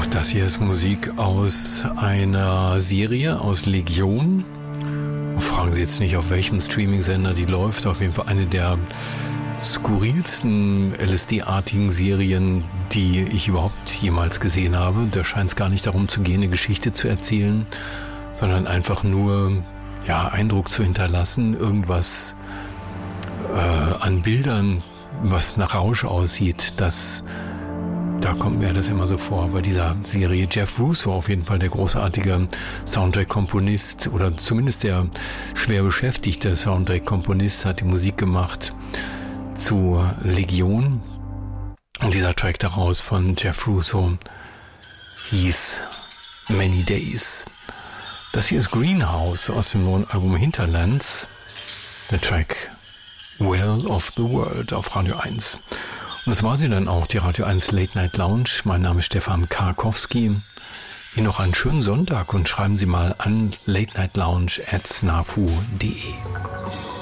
Das hier ist Musik aus einer Serie aus Legion. Fragen Sie jetzt nicht, auf welchem Streaming-Sender die läuft. Auf jeden Fall eine der skurrilsten LSD-artigen Serien, die ich überhaupt jemals gesehen habe. Da scheint es gar nicht darum zu gehen, eine Geschichte zu erzählen, sondern einfach nur Eindruck zu hinterlassen, irgendwas an Bildern, was nach Rausch aussieht, da kommt mir das immer so vor bei dieser Serie. Jeff Russo, auf jeden Fall der großartige Soundtrack-Komponist oder zumindest der schwer beschäftigte Soundtrack-Komponist, hat die Musik gemacht zu Legion. Und dieser Track daraus von Jeff Russo hieß Many Days. Das hier ist Greenhouse aus dem neuen Album Hinterlands. Der Track Well of the World auf Radio 1. Und das war sie dann auch, die Radio 1 Late Night Lounge. Mein Name ist Stefan Karkowski. Ihnen noch einen schönen Sonntag und schreiben Sie mal an latenightlounge@snafu.de.